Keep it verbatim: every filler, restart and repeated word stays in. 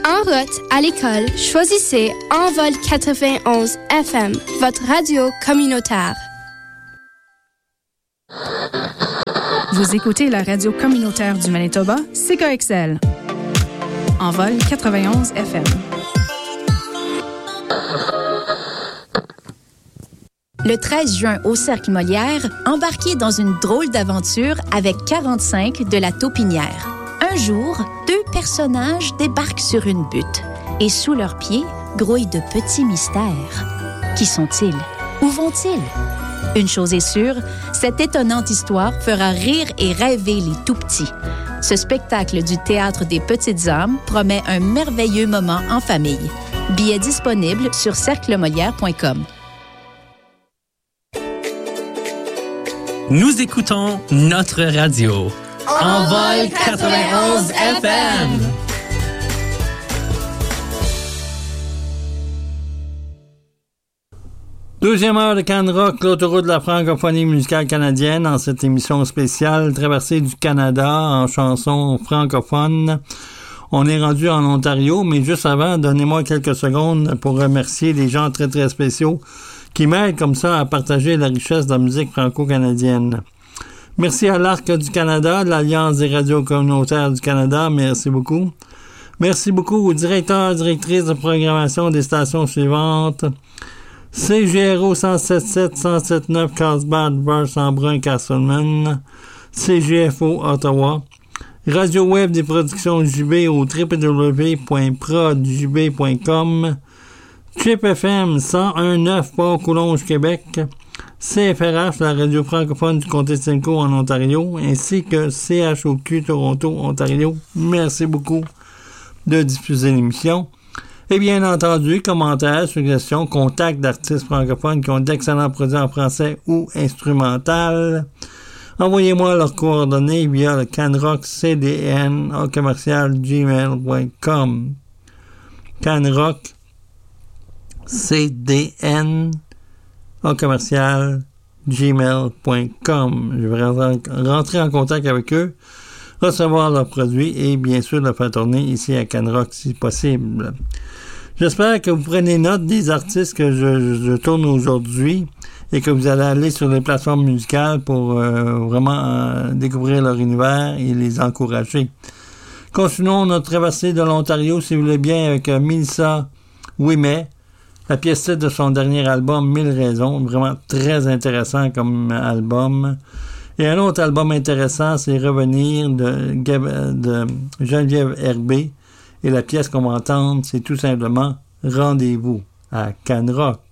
En route à l'école, choisissez Envol quatre-vingt-onze F M, votre radio communautaire. Vous écoutez la radio communautaire du Manitoba, C K X L. Envol quatre-vingt-onze F M. Le treize juin au Cercle Molière, embarquez dans une drôle d'aventure avec quarante-cinq de la Taupinière. Un jour, deux personnages débarquent sur une butte et sous leurs pieds grouillent de petits mystères. Qui sont-ils? Où vont-ils? Une chose est sûre, cette étonnante histoire fera rire et rêver les tout-petits. Ce spectacle du Théâtre des Petites âmes promet un merveilleux moment en famille. Billets disponibles sur cercle molière point com. Nous écoutons notre radio. Envol quatre-vingt-onze F M. Deuxième heure de Can-Rock, l'autoroute de la francophonie musicale canadienne, en cette émission spéciale Traversée du Canada en chansons francophones. On est rendu en Ontario, mais juste avant, donnez-moi quelques secondes pour remercier les gens très très spéciaux qui m'aident comme ça à partager la richesse de la musique franco-canadienne. Merci à l'Arc du Canada, l'Alliance des radios communautaires du Canada, merci beaucoup. Merci beaucoup aux directeurs et directrices de programmation des stations suivantes. C G R O cent sept sept, cent sept neuf Carlsbad, Verse-en-Brun, Castleman, C G F O Ottawa, Radio Web des productions J B au w w w point prod j b point com, Chip F M cent un virgule neuf Port-Coulonge, Québec, C F R H, la radio francophone du comté Simcoe en Ontario, ainsi que C H O Q Toronto, Ontario. Merci beaucoup de diffuser l'émission. Et bien entendu, commentaires, suggestions, contacts d'artistes francophones qui ont d'excellents produits en français ou instrumental. Envoyez-moi leurs coordonnées via le canrock c d n au commercial gmail point com. Canrock c d n au commercial gmail point com. Je vais rentrer en contact avec eux, recevoir leurs produits et bien sûr le faire tourner ici à Can-Rock si possible. J'espère que vous prenez note des artistes que je, je tourne aujourd'hui et que vous allez aller sur les plateformes musicales pour euh, vraiment euh, découvrir leur univers et les encourager. Continuons notre traversée de l'Ontario, si vous voulez bien, avec euh, Mélissa Ouimet, la pièce titre de son dernier album, Mille raisons, vraiment très intéressant comme album. Et un autre album intéressant, c'est Revenir de, de Geneviève Herbé. Et la pièce qu'on va entendre, c'est tout simplement Rendez-vous à Can-Rock.